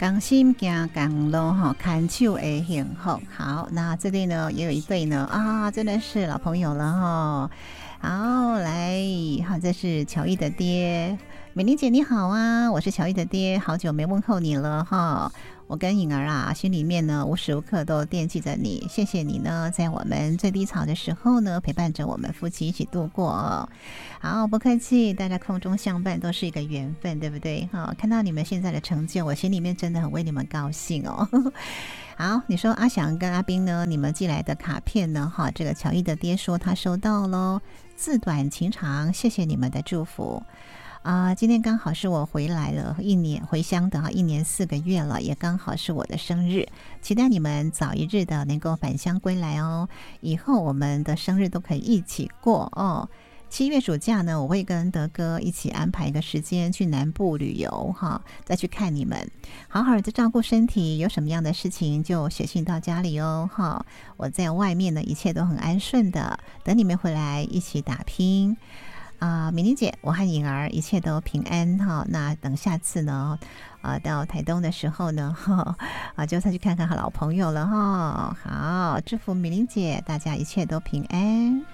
同心行共路哈，牵手会幸福。好，那这里呢也有一对呢啊，真的是老朋友了哈。好，来，好，这是乔伊的爹，美玲姐你好啊，我是乔伊的爹，好久没问候你了哈。我跟颖儿啊，心里面呢无时无刻都惦记着你，谢谢你呢，在我们最低潮的时候呢，陪伴着我们夫妻一起度过哦。好，不客气，大家空中相伴都是一个缘分，对不对？哈，看到你们现在的成就，我心里面真的很为你们高兴哦。好，你说阿翔跟阿斌呢，你们寄来的卡片呢？哈，这个乔伊的爹说他收到咯，字短情长，谢谢你们的祝福。今天刚好是我回来了1年回乡的1年4个月了，也刚好是我的生日，期待你们早一日的能够返乡归来哦，以后我们的生日都可以一起过哦。7月暑假呢，我会跟德哥一起安排一个时间去南部旅游哈，再去看你们，好好的照顾身体，有什么样的事情就写信到家里哦哈。我在外面呢，一切都很安顺的，等你们回来一起打拼。美玲姐，我和颖儿一切都平安哈。那等下次呢，到台东的时候呢，就再去看看老朋友了哈。好，祝福美玲姐，大家一切都平安。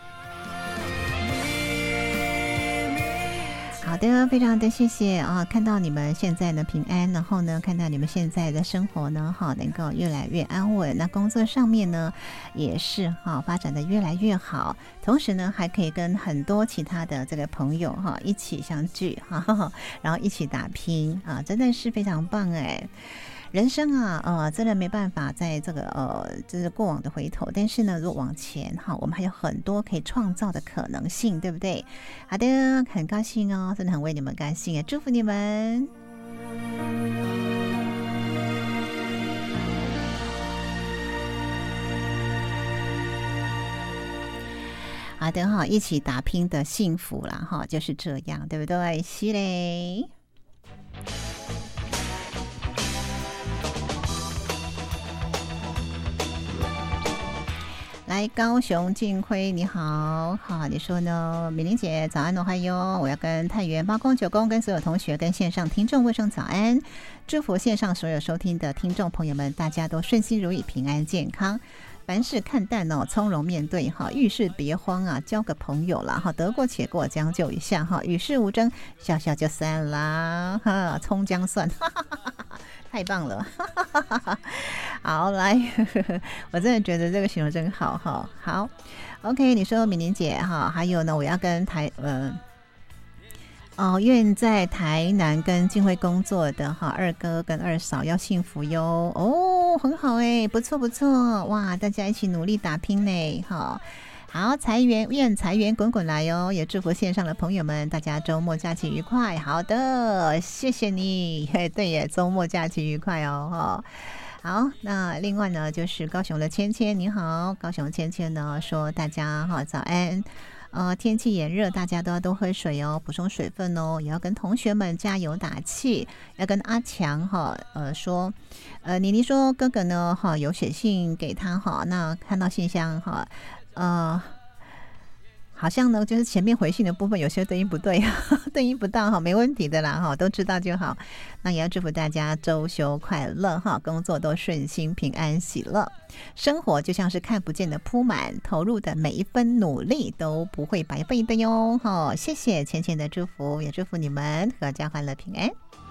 好的，非常的谢谢啊！看到你们现在呢平安，然后呢看到你们现在的生活呢能够越来越安稳，那工作上面呢也是发展的越来越好，同时呢还可以跟很多其他的这个朋友一起相聚然后一起打拼啊，真的是非常棒哎！人生啊，真的没办法在这个就是过往的回头，但是呢，如果往前我们还有很多可以创造的可能性，对不对？好的，很高兴哦，真的很为你们高兴也祝福你们。好的一起打拼的幸福啦就是这样，对不对？是嘞。来，高雄静辉你好，你说呢？美玲姐早安哦，嗨哟！我要跟太原8公9公跟所有同学跟线上听众问声早安，祝福线上所有收听的听众朋友们，大家都顺心如意，平安健康。凡事看淡从容面对遇事别慌啊，交个朋友啦得过且过，将就一下与世无争，笑笑就散啦葱姜蒜太棒了好来我真的觉得这个形容真好好 OK， 你说敏玲姐还有呢，我要跟愿在台南跟静慧工作的二哥跟二嫂要幸福哟哦，很好不错不错哇，大家一起努力打拼呢好，愿财源滚滚来哦，也祝福线上的朋友们大家周末假期愉快。好的，谢谢你对耶，周末假期愉快哦好，那另外呢就是高雄的芊芊你好，高雄芊芊呢说大家早安，天气炎热，大家都要多喝水哦，补充水分哦，也要跟同学们加油打气，要跟阿强说，妮妮说哥哥呢有写信给他那看到信箱好像呢就是前面回信的部分有些对应不对对应不到没问题的啦都知道就好。那也要祝福大家周休快乐工作都顺心平安喜乐，生活就像是看不见的铺满，投入的每一分努力都不会白费的哟谢谢芊芊的祝福，也祝福你们阖家欢乐平安。